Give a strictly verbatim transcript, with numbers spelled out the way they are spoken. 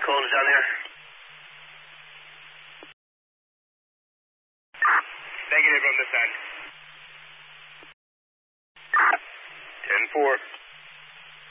Cold down there. Negative on this end. ten four.